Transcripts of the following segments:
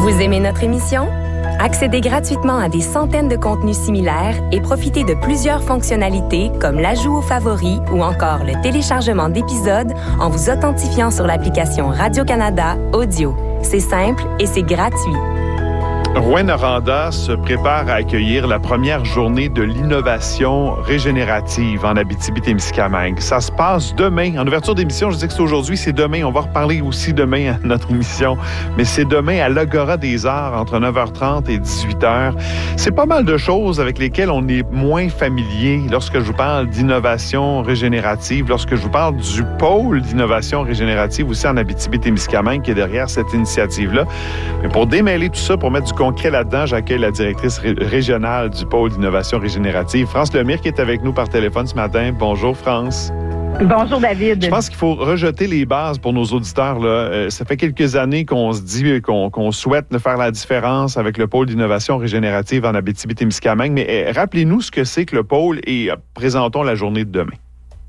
Vous aimez notre émission? Accédez gratuitement à des centaines de contenus similaires et profitez de plusieurs fonctionnalités comme l'ajout aux favoris ou encore le téléchargement d'épisodes en vous authentifiant sur l'application Radio-Canada Audio. C'est simple et c'est gratuit. Rouyn-Noranda se prépare à accueillir la première journée de l'innovation régénérative en Abitibi-Témiscamingue. Ça se passe demain. En ouverture d'émission, je dis que c'est aujourd'hui, c'est demain. On va reparler aussi demain à notre émission. Mais c'est demain à l'Agora des Arts entre 9h30 et 18h. C'est pas mal de choses avec lesquelles on est moins familier lorsque je vous parle d'innovation régénérative, lorsque je vous parle du pôle d'innovation régénérative aussi en Abitibi-Témiscamingue qui est derrière cette initiative-là. Mais pour démêler tout ça, pour mettre du concret là-dedans, j'accueille la directrice régionale du pôle d'innovation régénérative, France Lemire, qui est avec nous par téléphone ce matin. Bonjour, France. Bonjour, David. Je pense qu'il faut rejeter les bases pour nos auditeurs, là. Ça fait quelques années qu'on se dit qu'on souhaite faire la différence avec le pôle d'innovation régénérative en Abitibi-Témiscamingue. Mais rappelez-nous ce que c'est que le pôle et présentons la journée de demain.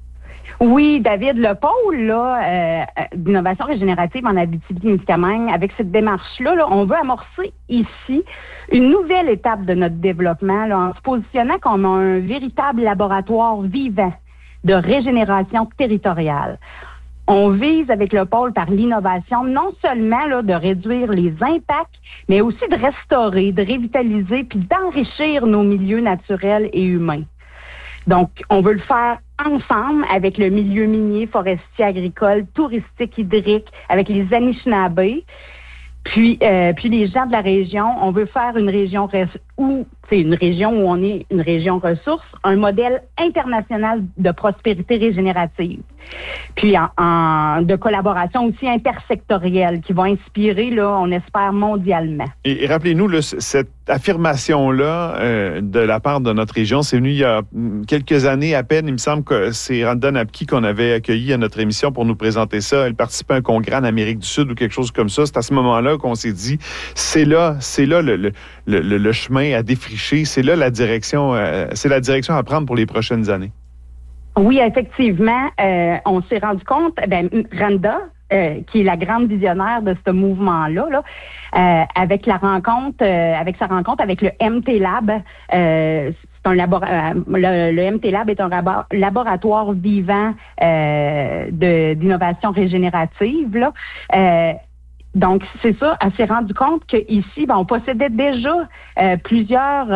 Oui, David, le pôle d'innovation régénérative en Abitibi-Témiscamingue, avec cette démarche-là, on veut amorcer ici une nouvelle étape de notre développement là, en se positionnant comme un véritable laboratoire vivant de régénération territoriale. On vise avec le pôle par l'innovation non seulement là, de réduire les impacts, mais aussi de restaurer, de révitaliser puis d'enrichir nos milieux naturels et humains. Donc, on veut le faire ensemble avec le milieu minier, forestier, agricole, touristique, hydrique, avec les Anishinabés. Puis les gens de la région, on veut faire une région où on est une région ressource, un modèle international de prospérité régénérative. Puis de collaboration aussi intersectorielle qui va inspirer, là, on espère, mondialement. Et rappelez-nous, là, cette affirmation-là de la part de notre région, c'est venu il y a quelques années à peine. Il me semble que c'est Randa Napki qu'on avait accueilli à notre émission pour nous présenter ça. Elle participait à un congrès en Amérique du Sud ou quelque chose comme ça. C'est à ce moment-là qu'on s'est dit, c'est là le chemin à défricher, c'est là la direction à prendre pour les prochaines années. Oui, effectivement, on s'est rendu compte, Randa, qui est la grande visionnaire de ce mouvement-là, avec sa rencontre avec le MT Lab. Le MT Lab est un laboratoire vivant d'innovation régénérative. Là. Donc, c'est ça, elle s'est rendue compte qu'ici, on possédait déjà plusieurs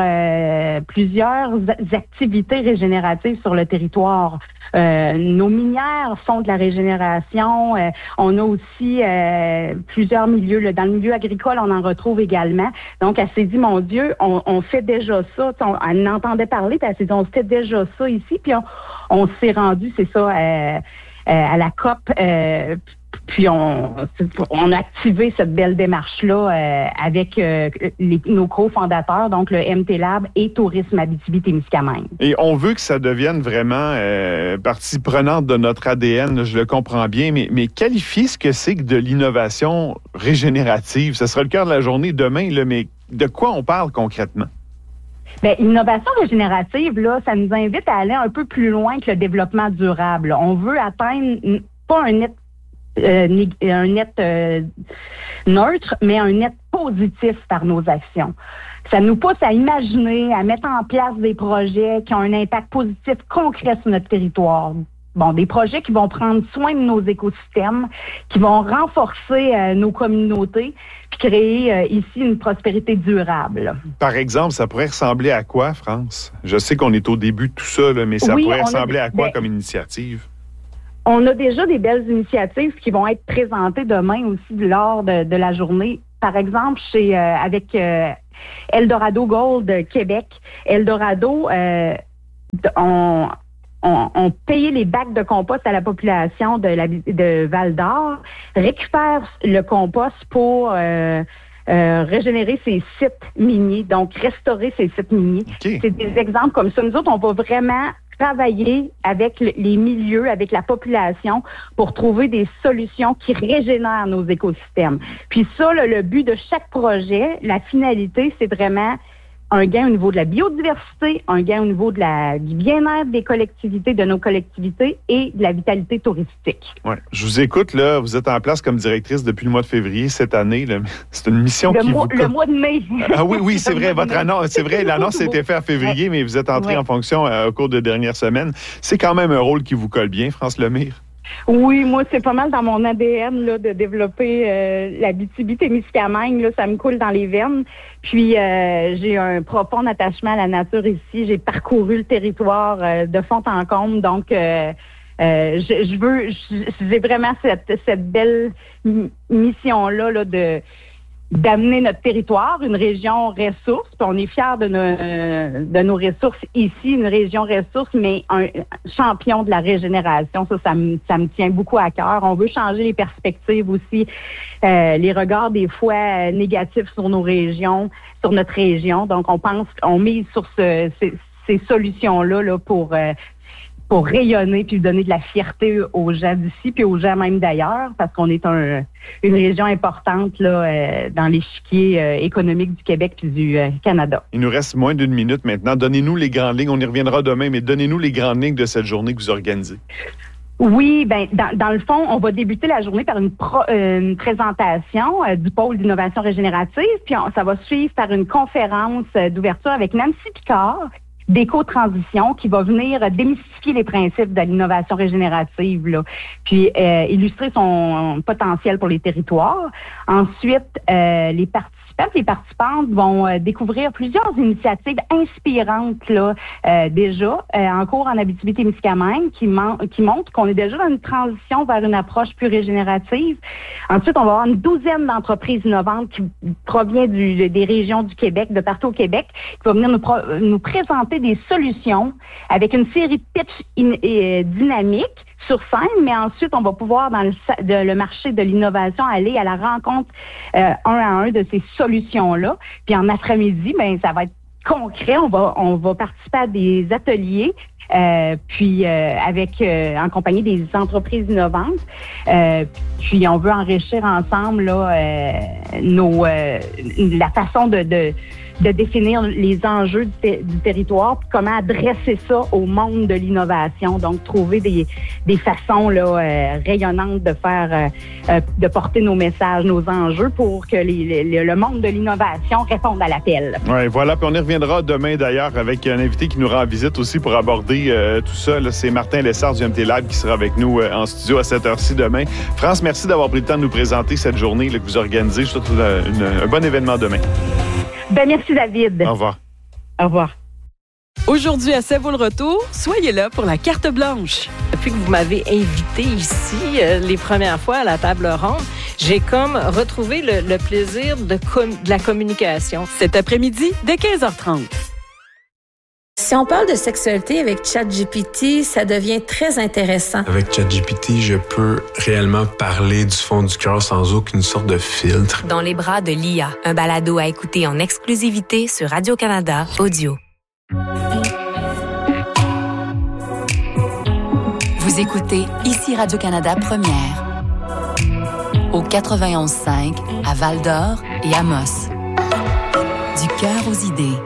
activités régénératives sur le territoire. Nos minières font de la régénération. On a aussi plusieurs milieux. Là, dans le milieu agricole, on en retrouve également. Donc, elle s'est dit, mon Dieu, on fait déjà ça. Elle en entendait parler, puis elle s'est dit, on fait déjà ça ici. Puis on s'est rendu, c'est ça, à la COP. Puis on a activé cette belle démarche-là avec nos cofondateurs, donc le MT Lab et Tourisme Abitibi-Témiscamingue. Et on veut que ça devienne vraiment partie prenante de notre ADN, je le comprends bien, mais qualifier ce que c'est que de l'innovation régénérative, ce sera le cœur de la journée demain, là, mais de quoi on parle concrètement? L'innovation régénérative, là, ça nous invite à aller un peu plus loin que le développement durable. On veut atteindre pas un net neutre, mais un net positif par nos actions. Ça nous pousse à imaginer, à mettre en place des projets qui ont un impact positif concret sur notre territoire. Des projets qui vont prendre soin de nos écosystèmes, qui vont renforcer nos communautés, puis créer ici une prospérité durable. Par exemple, ça pourrait ressembler à quoi, France? Je sais qu'on est au début de tout ça, là, mais ça pourrait ressembler à quoi comme initiative? On a déjà des belles initiatives qui vont être présentées demain aussi lors de la journée. Par exemple, avec Eldorado Gold Québec. Eldorado ont payé les bacs de compost à la population de Val-d'Or, récupèrent le compost pour régénérer ces sites miniers, donc restaurer ces sites miniers. Okay. C'est des exemples comme ça. Nous autres, on va vraiment travailler avec les milieux, avec la population pour trouver des solutions qui régénèrent nos écosystèmes. Puis ça, le but de chaque projet, la finalité, c'est vraiment un gain au niveau de la biodiversité, un gain au niveau du bien-être des collectivités, de nos collectivités et de la vitalité touristique. Ouais. Je vous écoute, là, vous êtes en place comme directrice depuis le mois de février cette année. Là. C'est une mission Le mois de mai. Ah oui, c'est vrai. Votre annonce, c'est vrai, l'annonce a été faite en février, mais vous êtes entré en fonction au cours des dernières semaines. C'est quand même un rôle qui vous colle bien, France Lemire. Oui, moi, c'est pas mal dans mon ADN là, de développer l'Abitibi-Témiscamingue. Là, ça me coule dans les veines. Puis, j'ai un profond attachement à la nature ici. J'ai parcouru le territoire de fond en comble. Donc, j'ai vraiment cette belle mission-là là, d'amener notre territoire, une région ressource, puis on est fiers de nos ressources ici, une région ressource, mais un champion de la régénération. Ça me tient beaucoup à cœur. On veut changer les perspectives aussi, les regards des fois négatifs sur nos régions, sur notre région. Donc, on mise sur ces solutions-là là, pour rayonner puis donner de la fierté aux gens d'ici puis aux gens même d'ailleurs, parce qu'on est une région importante là dans l'échiquier économique du Québec puis du Canada. Il nous reste moins d'une minute maintenant. Donnez-nous les grandes lignes. On y reviendra demain, mais donnez-nous les grandes lignes de cette journée que vous organisez. Oui, ben dans le fond, on va débuter la journée par une présentation du pôle d'innovation régénérative, puis ça va suivre par une conférence d'ouverture avec Nancy Picard d'éco-transition qui va venir démystifier les principes de l'innovation régénérative, là, puis illustrer son potentiel pour les territoires. Ensuite, les participantes vont découvrir plusieurs initiatives inspirantes là déjà en cours en Abitibi-Témiscamingue qui montrent qu'on est déjà dans une transition vers une approche plus régénérative. Ensuite, on va avoir une douzaine d'entreprises innovantes qui proviennent des régions du Québec, de partout au Québec, qui vont venir nous présenter des solutions avec une série de pitch dynamiques sur scène, mais ensuite, on va pouvoir, dans le marché de l'innovation, aller à la rencontre un à un de ces solutions-là. Puis en après-midi, ben ça va être concret. On va participer à des ateliers, en compagnie des entreprises innovantes. Puis on veut enrichir ensemble là, la façon de définir les enjeux du territoire, puis comment adresser ça au monde de l'innovation. Donc, trouver des façons là, rayonnantes de porter nos messages, nos enjeux pour que le monde de l'innovation réponde à l'appel. Oui, voilà. Puis on y reviendra demain, d'ailleurs, avec un invité qui nous rend visite aussi pour aborder tout ça. Là, c'est Martin Lessard du MT Lab qui sera avec nous en studio à cette heure-ci demain. France, merci d'avoir pris le temps de nous présenter cette journée là, que vous organisez. Je vous souhaite un bon événement demain. Ben merci David. Au revoir. Au revoir. Aujourd'hui, à Ça vaut le retour, soyez là pour la carte blanche. Depuis que vous m'avez invité ici les premières fois à la table ronde, j'ai comme retrouvé le plaisir de la communication. Cet après-midi, dès 15h30. Si on parle de sexualité avec ChatGPT, ça devient très intéressant. Avec ChatGPT, je peux réellement parler du fond du cœur sans aucune sorte de filtre. Dans les bras de l'IA, un balado à écouter en exclusivité sur Radio-Canada Audio. Vous écoutez ici Radio-Canada Première. Au 91.5 à Val-d'Or et Amos. Du cœur aux idées.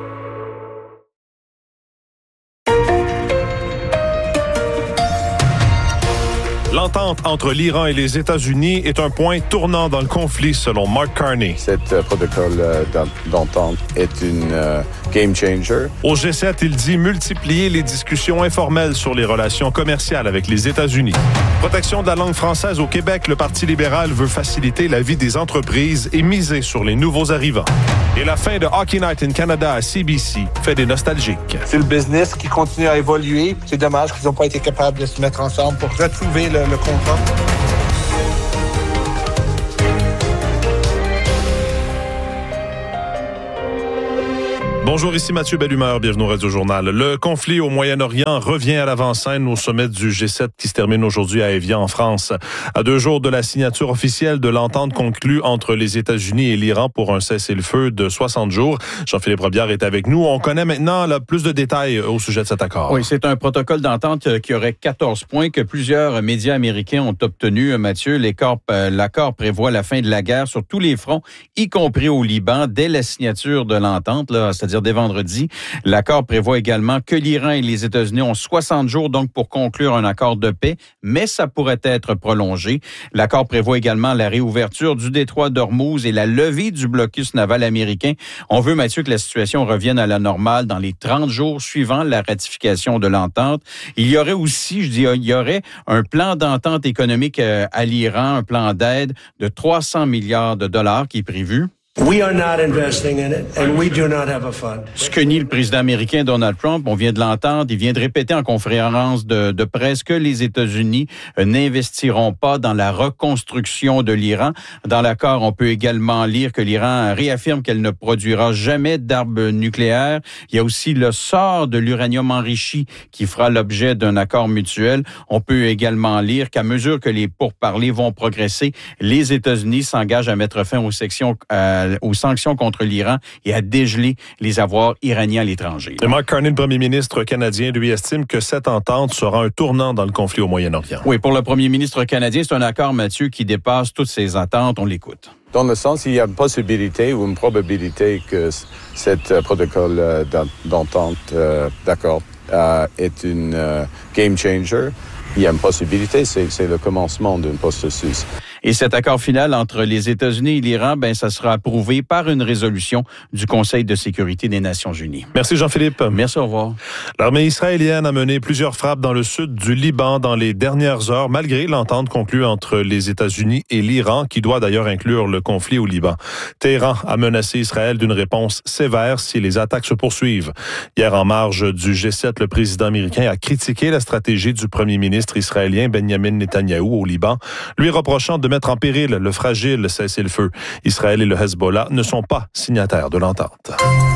L'entente entre l'Iran et les États-Unis est un point tournant dans le conflit, selon Mark Carney. Cet protocole d'entente est une game changer. Au G7, il dit multiplier les discussions informelles sur les relations commerciales avec les États-Unis. Protection de la langue française au Québec, le Parti libéral veut faciliter la vie des entreprises et miser sur les nouveaux arrivants. Et la fin de Hockey Night in Canada à CBC fait des nostalgiques. C'est le business qui continue à évoluer. C'est dommage qu'ils n'ont pas été capables de se mettre ensemble pour retrouver le contrat. Bonjour, ici Mathieu Bellumeur, bienvenue au Radio-Journal. Le conflit au Moyen-Orient revient à l'avant-scène au sommet du G7 qui se termine aujourd'hui à Évian, en France. À 2 jours de la signature officielle de l'entente conclue entre les États-Unis et l'Iran pour un cessez-le-feu de 60 jours, Jean-Philippe Robillard est avec nous. On connaît maintenant plus de détails au sujet de cet accord. Oui, c'est un protocole d'entente qui aurait 14 points que plusieurs médias américains ont obtenus. Mathieu, l'accord prévoit la fin de la guerre sur tous les fronts, y compris au Liban, dès la signature de l'entente, c'est-à-dire c'est-à-dire dès vendredi. L'accord prévoit également que l'Iran et les États-Unis ont 60 jours donc pour conclure un accord de paix, mais ça pourrait être prolongé. L'accord prévoit également la réouverture du détroit d'Ormuz et la levée du blocus naval américain. On veut, Mathieu, que la situation revienne à la normale dans les 30 jours suivant la ratification de l'entente. Il y aurait aussi, il y aurait un plan d'entente économique à l'Iran, un plan d'aide de 300 milliards de dollars qui est prévu. We are not investing in it and we do not have a fund. Ce que nie le président américain Donald Trump, on vient de l'entendre, il vient de répéter en conférence de presse que les États-Unis n'investiront pas dans la reconstruction de l'Iran. Dans l'accord, on peut également lire que l'Iran réaffirme qu'elle ne produira jamais d'armes nucléaires. Il y a aussi le sort de l'uranium enrichi qui fera l'objet d'un accord mutuel. On peut également lire qu'à mesure que les pourparlers vont progresser, les États-Unis s'engagent à mettre fin aux sanctions contre l'Iran et à dégeler les avoirs iraniens à l'étranger. Et Mark Carney, le premier ministre canadien, lui estime que cette entente sera un tournant dans le conflit au Moyen-Orient. Oui, pour le premier ministre canadien, c'est un accord, Mathieu, qui dépasse toutes ses attentes. On l'écoute. Dans le sens, il y a une possibilité ou une probabilité que cet protocole d'entente d'accord est une game changer. Il y a une possibilité, c'est le commencement d'un processus. Et cet accord final entre les États-Unis et l'Iran, ça sera approuvé par une résolution du Conseil de sécurité des Nations unies. Merci Jean-Philippe. Merci, au revoir. L'armée israélienne a mené plusieurs frappes dans le sud du Liban dans les dernières heures, malgré l'entente conclue entre les États-Unis et l'Iran, qui doit d'ailleurs inclure le conflit au Liban. Téhéran a menacé Israël d'une réponse sévère si les attaques se poursuivent. Hier, en marge du G7, le président américain a critiqué la stratégie du premier ministre israélien Benjamin Netanyahou au Liban, lui reprochant de mettre en péril le fragile cessez-le-feu. Israël et le Hezbollah ne sont pas signataires de l'entente.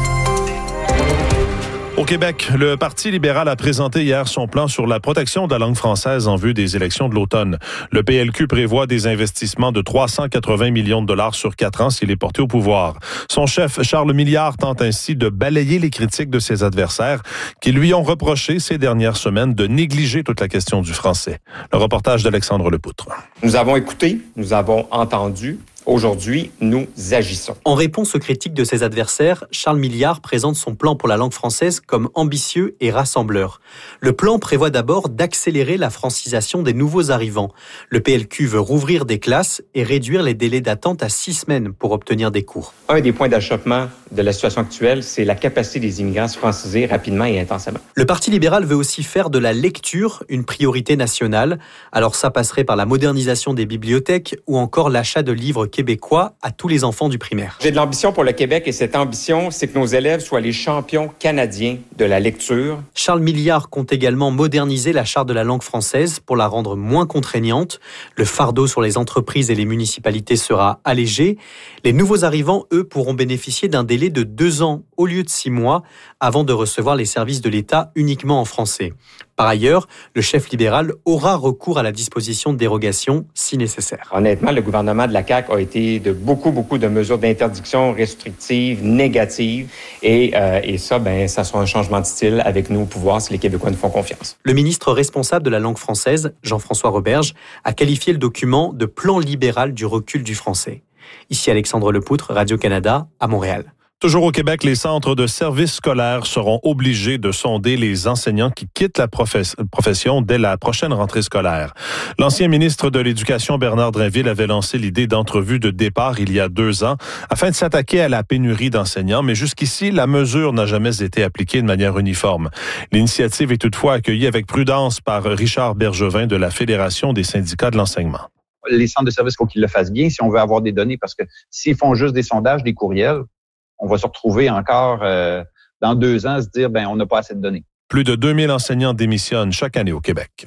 Au Québec, le Parti libéral a présenté hier son plan sur la protection de la langue française en vue des élections de l'automne. Le PLQ prévoit des investissements de 380 millions de dollars sur 4 ans s'il est porté au pouvoir. Son chef, Charles Milliard, tente ainsi de balayer les critiques de ses adversaires qui lui ont reproché ces dernières semaines de négliger toute la question du français. Le reportage d'Alexandre Lepoutre. Nous avons écouté, nous avons entendu. Aujourd'hui, nous agissons. En réponse aux critiques de ses adversaires, Charles Milliard présente son plan pour la langue française comme ambitieux et rassembleur. Le plan prévoit d'abord d'accélérer la francisation des nouveaux arrivants. Le PLQ veut rouvrir des classes et réduire les délais d'attente à 6 semaines pour obtenir des cours. Un des points d'achoppement de la situation actuelle, c'est la capacité des immigrants à se franciser rapidement et intensément. Le Parti libéral veut aussi faire de la lecture une priorité nationale. Alors ça passerait par la modernisation des bibliothèques ou encore l'achat de livres québécois à tous les enfants du primaire. J'ai de l'ambition pour le Québec et cette ambition, c'est que nos élèves soient les champions canadiens de la lecture. Charles Milliard compte également moderniser la charte de la langue française pour la rendre moins contraignante. Le fardeau sur les entreprises et les municipalités sera allégé. Les nouveaux arrivants, eux, pourront bénéficier d'un délai de 2 ans au lieu de 6 mois avant de recevoir les services de l'État uniquement en français. Par ailleurs, le chef libéral aura recours à la disposition de dérogation si nécessaire. Honnêtement, le gouvernement de la CAQ a été de beaucoup de mesures d'interdiction restrictives, négatives. Et ça, ça sera un changement de style avec nous au pouvoir si les Québécois nous font confiance. Le ministre responsable de la langue française, Jean-François Roberge, a qualifié le document de plan libéral du recul du français. Ici Alexandre Lepoutre, Radio-Canada, à Montréal. Toujours au Québec, les centres de services scolaires seront obligés de sonder les enseignants qui quittent la profession dès la prochaine rentrée scolaire. L'ancien ministre de l'Éducation, Bernard Drinville, avait lancé l'idée d'entrevue de départ il y a 2 ans afin de s'attaquer à la pénurie d'enseignants, mais jusqu'ici, la mesure n'a jamais été appliquée de manière uniforme. L'initiative est toutefois accueillie avec prudence par Richard Bergevin de la Fédération des syndicats de l'enseignement. Les centres de services, il faut qu'ils le fassent bien si on veut avoir des données, parce que s'ils font juste des sondages, des courriels, on va se retrouver encore dans 2 ans à se dire on n'a pas assez de données. Plus de 2000 enseignants démissionnent chaque année au Québec.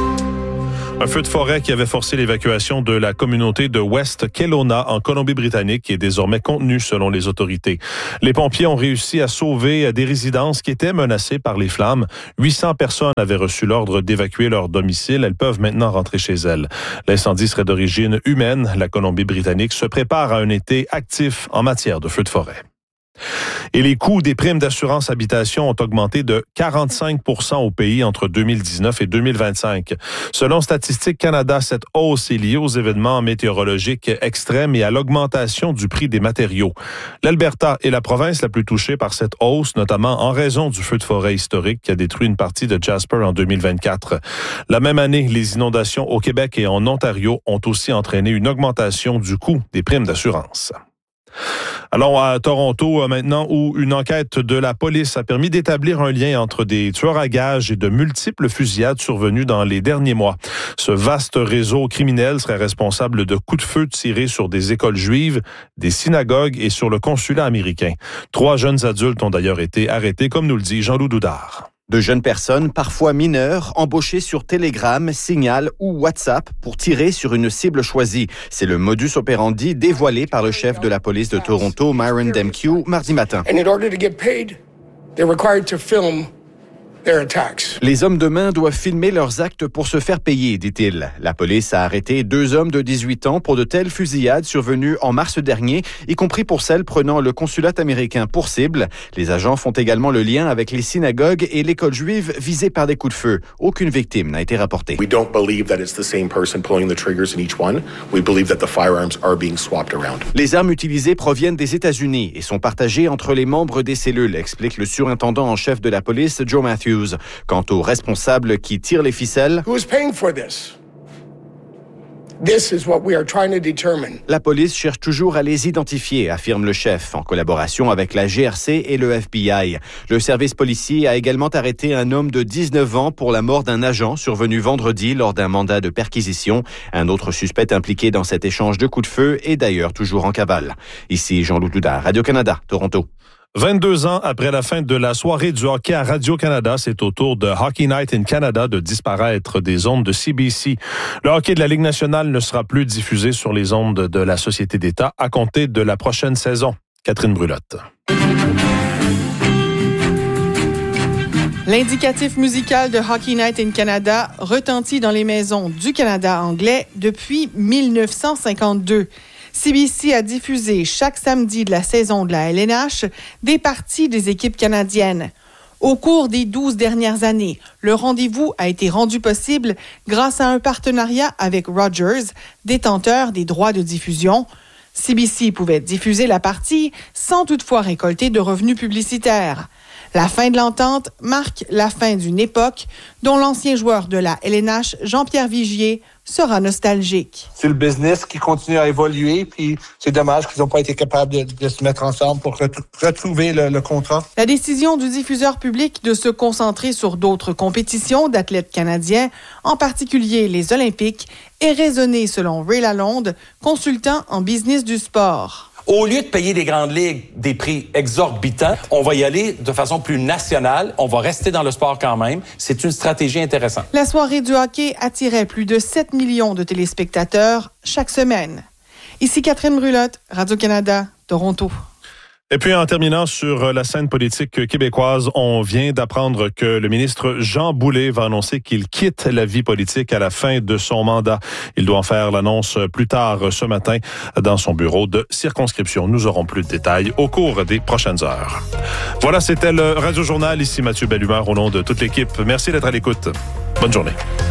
Un feu de forêt qui avait forcé l'évacuation de la communauté de West Kelowna en Colombie-Britannique est désormais contenu selon les autorités. Les pompiers ont réussi à sauver des résidences qui étaient menacées par les flammes. 800 personnes avaient reçu l'ordre d'évacuer leur domicile. Elles peuvent maintenant rentrer chez elles. L'incendie serait d'origine humaine. La Colombie-Britannique se prépare à un été actif en matière de feux de forêt. Et les coûts des primes d'assurance habitation ont augmenté de 45 % au pays entre 2019 et 2025. Selon Statistique Canada, cette hausse est liée aux événements météorologiques extrêmes et à l'augmentation du prix des matériaux. L'Alberta est la province la plus touchée par cette hausse, notamment en raison du feu de forêt historique qui a détruit une partie de Jasper en 2024. La même année, les inondations au Québec et en Ontario ont aussi entraîné une augmentation du coût des primes d'assurance. Allons à Toronto maintenant, où une enquête de la police a permis d'établir un lien entre des tueurs à gages et de multiples fusillades survenues dans les derniers mois. Ce vaste réseau criminel serait responsable de coups de feu tirés sur des écoles juives, des synagogues et sur le consulat américain. 3 jeunes adultes ont d'ailleurs été arrêtés, comme nous le dit Jean-Loup Doudard. De jeunes personnes, parfois mineures, embauchées sur Telegram, Signal ou WhatsApp pour tirer sur une cible choisie. C'est le modus operandi dévoilé par le chef de la police de Toronto, Myron Demkew, mardi matin. And in order to get paid, they're required to film their attacks. Les hommes de main doivent filmer leurs actes pour se faire payer, dit-il. La police a arrêté 2 hommes de 18 ans pour de telles fusillades survenues en mars dernier, y compris pour celles prenant le consulat américain pour cible. Les agents font également le lien avec les synagogues et l'école juive visées par des coups de feu. Aucune victime n'a été rapportée. We don't believe that it's the same person pulling the triggers in each one. We believe that the firearms are being swapped around. Les armes utilisées proviennent des États-Unis et sont partagées entre les membres des cellules, explique le surintendant en chef de la police, Joe Matthews. Quant aux responsables qui tirent les ficelles, Who is paying for this? This is what we are trying to determine. La police cherche toujours à les identifier, affirme le chef, en collaboration avec la GRC et le FBI. Le service policier a également arrêté un homme de 19 ans pour la mort d'un agent survenu vendredi lors d'un mandat de perquisition. Un autre suspect impliqué dans cet échange de coups de feu est d'ailleurs toujours en cavale. Ici Jean-Loup Doudard, Radio-Canada, Toronto. 22 ans après la fin de la soirée du hockey à Radio-Canada, c'est au tour de Hockey Night in Canada de disparaître des ondes de CBC. Le hockey de la Ligue nationale ne sera plus diffusé sur les ondes de la Société d'État à compter de la prochaine saison. Catherine Brulotte. L'indicatif musical de Hockey Night in Canada retentit dans les maisons du Canada anglais depuis 1952. CBC a diffusé chaque samedi de la saison de la LNH des parties des équipes canadiennes. Au cours des 12 dernières années, le rendez-vous a été rendu possible grâce à un partenariat avec Rogers, détenteur des droits de diffusion. CBC pouvait diffuser la partie sans toutefois récolter de revenus publicitaires. La fin de l'entente marque la fin d'une époque dont l'ancien joueur de la LNH, Jean-Pierre Vigier, sera nostalgique. C'est le business qui continue à évoluer, puis c'est dommage qu'ils n'ont pas été capables de se mettre ensemble pour retrouver le contrat. La décision du diffuseur public de se concentrer sur d'autres compétitions d'athlètes canadiens, en particulier les Olympiques, est raisonnée selon Ray Lalonde, consultant en business du sport. Au lieu de payer les grandes ligues des prix exorbitants, on va y aller de façon plus nationale. On va rester dans le sport quand même. C'est une stratégie intéressante. La soirée du hockey attirait plus de 7 millions de téléspectateurs chaque semaine. Ici Catherine Brulotte, Radio-Canada, Toronto. Et puis, en terminant sur la scène politique québécoise, on vient d'apprendre que le ministre Jean Boulet va annoncer qu'il quitte la vie politique à la fin de son mandat. Il doit en faire l'annonce plus tard ce matin dans son bureau de circonscription. Nous aurons plus de détails au cours des prochaines heures. Voilà, c'était le Radio Journal. Ici Mathieu Bellumeur au nom de toute l'équipe. Merci d'être à l'écoute. Bonne journée.